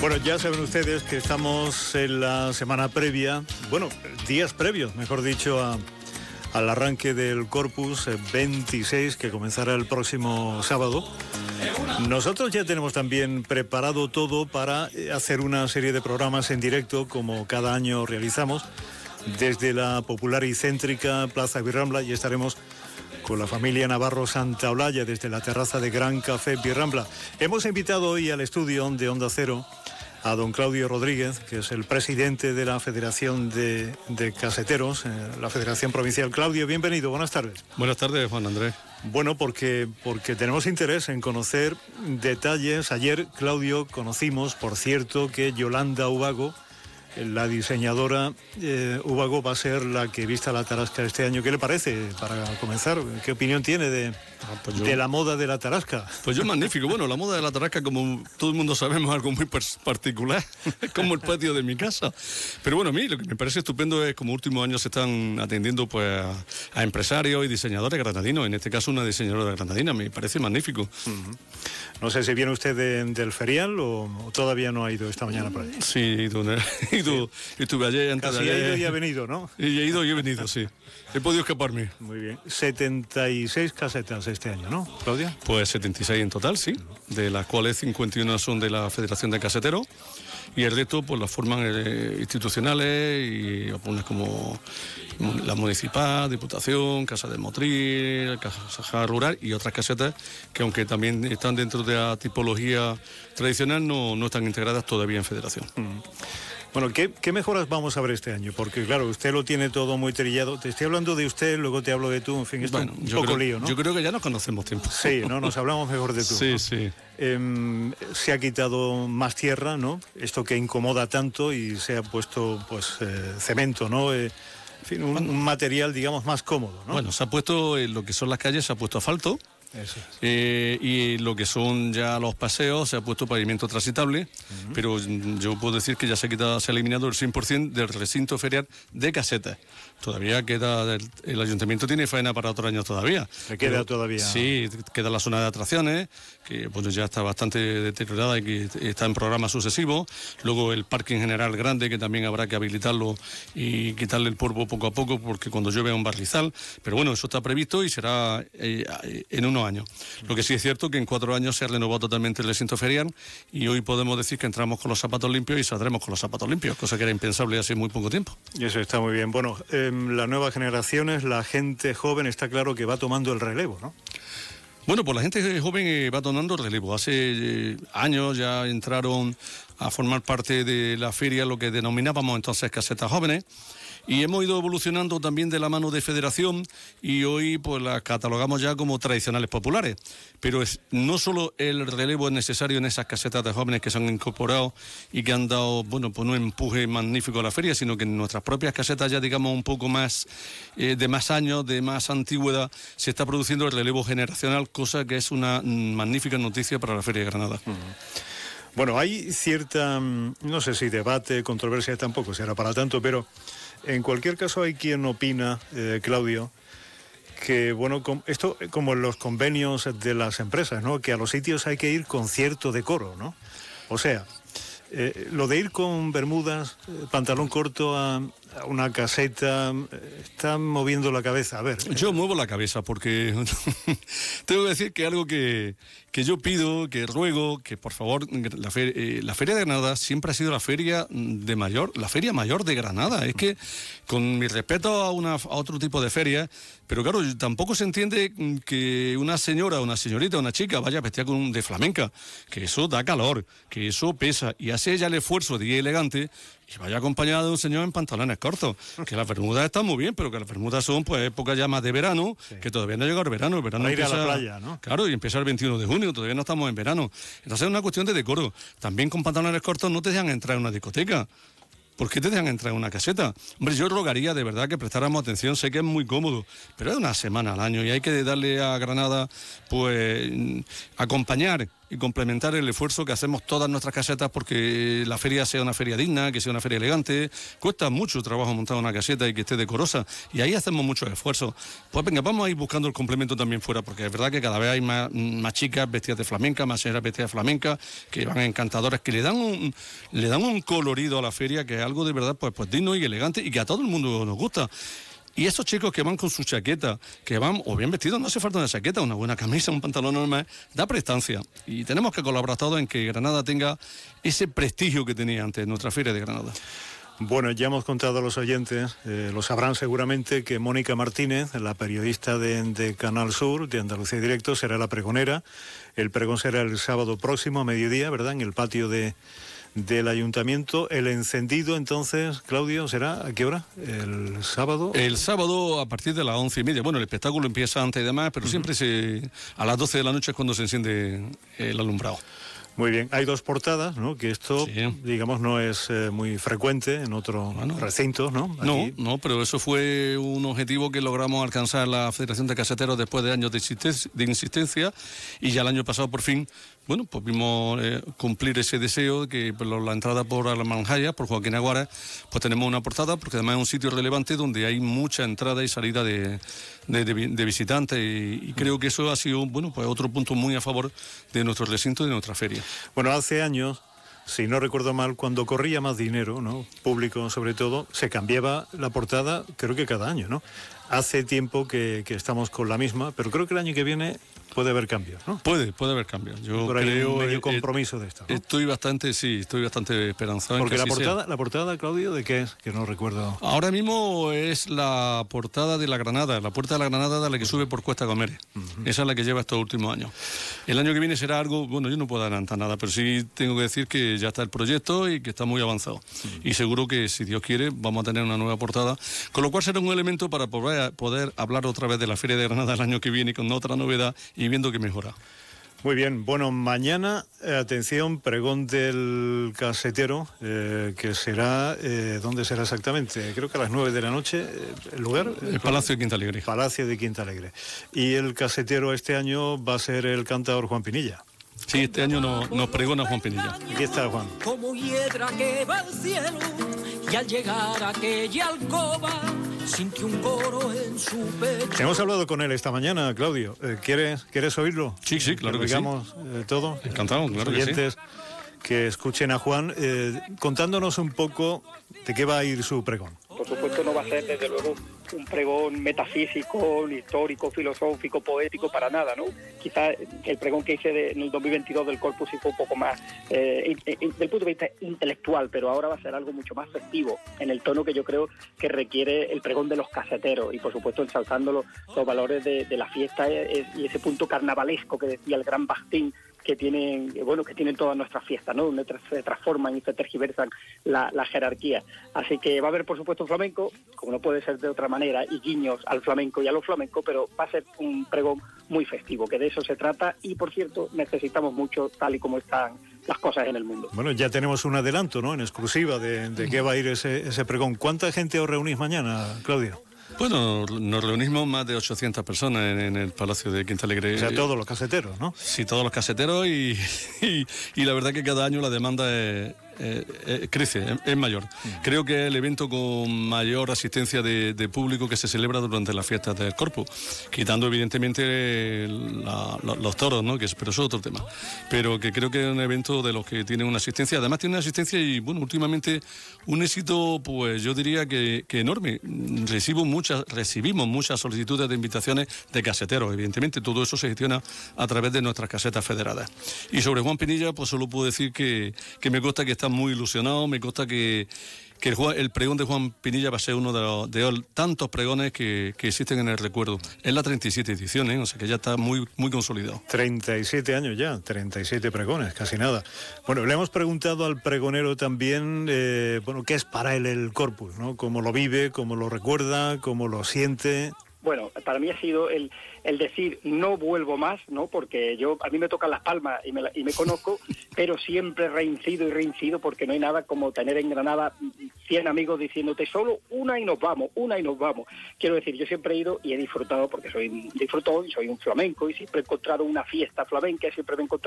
Bueno, ya saben ustedes que estamos en la semana previa, bueno, días previos, mejor dicho, al arranque del Corpus 26, que comenzará el próximo sábado. Nosotros ya tenemos también preparado todo para hacer una serie de programas en directo, como cada año realizamos, desde la popular y céntrica Plaza Birrambla, y estaremos con la familia Navarro Santaolalla desde la terraza de Gran Café Birrambla. Hemos invitado hoy al estudio de Onda Cero a don Claudio Rodríguez, que es el presidente de la Federación de Caseteros, la Federación Provincial. Claudio, bienvenido, buenas tardes. Buenas tardes, Juan Andrés. Bueno, porque tenemos interés en conocer detalles. Ayer, Claudio, conocimos, por cierto, que Yolanda Ubago, la diseñadora Ubago, va a ser la que vista la tarasca este año. ¿Qué le parece, para comenzar? ¿Qué opinión tiene de la moda de la tarasca? Pues yo magnífico. Bueno, la moda de la tarasca, como todo el mundo sabemos, es algo muy particular. Es como el patio de mi casa. Pero bueno, a mí lo que me parece estupendo es como últimos años se están atendiendo pues a empresarios y diseñadores granadinos. En este caso, una diseñadora granadina. Me parece magnífico. Uh-huh. No sé si viene usted del ferial o todavía no ha ido esta mañana por ahí. Sí, he ido, estuve ayer, antes de ayer. Casi ha ido y ha venido, ¿no? Y he ido y he venido, sí. He podido escaparme. Muy bien. 76 casetas este año, ¿no, Claudia? Pues 76 en total, sí. De las cuales 51 son de la Federación de Caseteros. Y el resto pues las forman institucionales y algunas como la municipal, Diputación, Casa de Motril, Casa Rural y otras casetas que, aunque también están dentro de la tipología tradicional, no están integradas todavía en federación. Bueno, ¿qué mejoras vamos a ver este año? Porque claro, usted lo tiene todo muy trillado. Te estoy hablando de usted, luego te hablo de tú, en fin, esto es un poco lío, ¿no? Yo creo que ya nos conocemos tiempo. Sí, ¿no? Nos hablamos mejor de tú. Sí, ¿no? sí. Se ha quitado más tierra, ¿no? Esto que incomoda tanto, y se ha puesto, pues, cemento, ¿no? En fin, un material, digamos, más cómodo, ¿no? Bueno, se ha puesto, en lo que son las calles, se ha puesto asfalto. Eso es. Y lo que son ya los paseos, se ha puesto pavimento transitable, pero yo puedo decir que ya se ha eliminado el 100% del recinto ferial de casetas. Todavía queda, el ayuntamiento tiene faena para otros años todavía. ¿Le queda todavía? Sí, queda la zona de atracciones, que bueno, ya está bastante deteriorada y que está en programas sucesivos. Luego el parking general grande, que también habrá que habilitarlo y quitarle el polvo poco a poco, porque cuando llueve es un barrizal. Pero bueno, eso está previsto y será en unos años. Lo que sí es cierto que en 4 años se ha renovado totalmente el recinto ferial y hoy podemos decir que entramos con los zapatos limpios y saldremos con los zapatos limpios, cosa que era impensable hace muy poco tiempo. Y eso está muy bien. Bueno, las nuevas generaciones, la gente joven, está claro que va tomando el relevo, ¿no? Bueno, pues la gente joven va tomando el relevo. Hace años ya entraron a formar parte de la feria lo que denominábamos entonces casetas jóvenes, y hemos ido evolucionando también de la mano de federación y hoy pues las catalogamos ya como tradicionales populares. Pero no solo el relevo es necesario en esas casetas de jóvenes que se han incorporado y que han dado, bueno, pues un empuje magnífico a la feria, sino que en nuestras propias casetas ya, digamos, un poco más de más años, de más antigüedad, se está produciendo el relevo generacional, cosa que es una magnífica noticia para la Feria de Granada. Bueno, hay cierta, no sé si debate, controversia, tampoco será para tanto, pero en cualquier caso hay quien opina, Claudio, que bueno, esto como en los convenios de las empresas, ¿no? Que a los sitios hay que ir con cierto decoro, ¿no? O sea, lo de ir con bermudas, pantalón corto a una caseta, está moviendo la cabeza. A ver. Yo muevo la cabeza porque tengo que decir que algo que yo pido, que ruego, que por favor, la Feria de Granada siempre ha sido la feria mayor de Granada. Es que, con mi respeto a otro tipo de ferias, pero claro, tampoco se entiende que una señora, una señorita, una chica vaya vestida de flamenca, que eso da calor, que eso pesa, y hace ella el esfuerzo de ir elegante y vaya acompañada de un señor en pantalones cortos. Que las bermudas están muy bien, pero que las bermudas son pues épocas ya más de verano, sí, que todavía no ha llegado el verano. El verano para ir empieza, a la playa, ¿no? Claro, y empieza el 21 de junio, todavía no estamos en verano. Entonces es una cuestión de decoro. También con pantalones cortos no te dejan entrar en una discoteca. ¿Por qué te dejan entrar en una caseta? Hombre, yo rogaría de verdad que prestáramos atención. Sé que es muy cómodo, pero es una semana al año y hay que darle a Granada, pues, acompañar y complementar el esfuerzo que hacemos todas nuestras casetas porque la feria sea una feria digna, que sea una feria elegante. Cuesta mucho trabajo montar una caseta y que esté decorosa, y ahí hacemos muchos esfuerzos. Pues venga, vamos a ir buscando el complemento también fuera, porque es verdad que cada vez hay más chicas vestidas de flamenca, más señoras vestidas de flamenca, que van encantadoras, que le dan un colorido a la feria que es algo de verdad pues digno y elegante, y que a todo el mundo nos gusta. Y esos chicos que van con su chaqueta, que van o bien vestidos, no hace falta una chaqueta, una buena camisa, un pantalón normal, da prestancia. Y tenemos que colaborar todos en que Granada tenga ese prestigio que tenía antes nuestra Feria de Granada. Bueno, ya hemos contado a los oyentes, lo sabrán seguramente, que Mónica Martínez, la periodista de Canal Sur, de Andalucía Directo, será la pregonera. El pregón será el sábado próximo a mediodía, ¿verdad?, en el patio del ayuntamiento. El encendido, entonces, Claudio, ¿será a qué hora? ¿El sábado? El sábado a partir de las 11:30. Bueno, el espectáculo empieza antes y demás, pero siempre a las 12 de la noche es cuando se enciende el alumbrado. Muy bien, hay dos portadas, ¿no? Que esto, digamos, no es muy frecuente en otros recintos, ¿no? Aquí... No, pero eso fue un objetivo que logramos alcanzar la Federación de Caseteros después de años de insistencia, y ya el año pasado por fin, bueno, pues vimos cumplir ese deseo, que por la entrada por la Manjaya, por Joaquín Aguara, pues tenemos una portada, porque además es un sitio relevante donde hay mucha entrada y salida de visitantes, y creo que eso ha sido, bueno, pues otro punto muy a favor de nuestro recinto y de nuestra feria. Bueno, hace años, si no recuerdo mal, cuando corría más dinero, ¿no?, público sobre todo, se cambiaba la portada, creo que cada año, ¿no? Hace tiempo que estamos con la misma, pero creo que el año que viene puede haber cambios, ¿no? Puede haber cambios. Yo creo un medio compromiso de esto, ¿no? Estoy bastante esperanzado. Porque en que la portada, Claudio, ¿de qué es? Que no recuerdo. Ahora mismo es la portada de la Granada, la puerta de la Granada, de la que sube por Cuesta Gómez. Esa es la que lleva estos últimos años. El año que viene será algo, bueno, yo no puedo adelantar nada, pero sí tengo que decir que ya está el proyecto y que está muy avanzado. Y seguro que, si Dios quiere, vamos a tener una nueva portada, con lo cual será un elemento para poder hablar otra vez de la Feria de Granada el año que viene con otra novedad y viendo que mejora. Muy bien, bueno, mañana, atención, pregón del casetero, que será, ¿dónde será exactamente? Creo que a las 9 de la noche, ¿el lugar? El Palacio de Quinta Alegre. Palacio de Quinta Alegre. Y el casetero este año va a ser el cantador Juan Pinilla. Sí, este año nos pregona Juan Pinilla. Aquí está Juan. Como hiedra que va al cielo, y al llegar a aquella alcoba, sintió un coro en su pecho. Hemos hablado con él esta mañana, Claudio. ¿Quieres oírlo? Sí, claro que sí. Digamos todo. Encantado, claro que sí. Oyentes que escuchen a Juan, contándonos un poco de qué va a ir su pregón. Por supuesto no va a ser, desde luego, un pregón metafísico, histórico, filosófico, poético, para nada, ¿no? Quizás el pregón que hice en el 2022 del Corpus sí fue un poco más, del punto de vista intelectual, pero ahora va a ser algo mucho más festivo, en el tono que yo creo que requiere el pregón de los caseteros, y por supuesto ensalzando los valores de la fiesta y ese punto carnavalesco que decía el gran Bastín, que tienen todas nuestras fiestas, ¿no? Donde se transforman y se tergiversan la jerarquía. Así que va a haber, por supuesto, flamenco, como no puede ser de otra manera, y guiños al flamenco y a los flamencos, pero va a ser un pregón muy festivo, que de eso se trata, y por cierto, necesitamos mucho, tal y como están las cosas en el mundo. Bueno, ya tenemos un adelanto, ¿no?, en exclusiva de qué va a ir ese pregón. ¿Cuánta gente os reunís mañana, Claudio? Bueno, nos reunimos más de 800 personas en el Palacio de Quinta Alegre. O sea, todos los caseteros, ¿no? Sí, todos los caseteros, y la verdad que cada año la demanda crece, es mayor. Creo que es el evento con mayor asistencia de público que se celebra durante las fiestas del Corpus, quitando evidentemente los toros, ¿no? Pero eso es otro tema. Pero que creo que es un evento de los que tiene una asistencia, además tiene una asistencia y, bueno, últimamente un éxito, pues yo diría que enorme. Recibimos muchas solicitudes de invitaciones de caseteros, evidentemente todo eso se gestiona a través de nuestras casetas federadas. Y sobre Juan Pinilla, pues solo puedo decir que me consta que está muy ilusionado, me consta que el pregón de Juan Pinilla va a ser uno de tantos pregones que existen en el recuerdo. Es la 37 edición, o sea que ya está muy, muy consolidado. 37 años ya, 37 pregones, casi nada. Bueno, le hemos preguntado al pregonero también, qué es para él el Corpus, ¿no? Cómo lo vive, cómo lo recuerda, cómo lo siente. Bueno, para mí ha sido el decir no vuelvo más, ¿no? Porque a mí me tocan las palmas y me conozco, pero siempre reincido porque no hay nada como tener en Granada 100 amigos diciéndote solo una y nos vamos. Quiero decir, yo siempre he ido y he disfrutado porque soy un disfrutón y soy un flamenco y siempre he encontrado una fiesta flamenca, siempre me he encontrado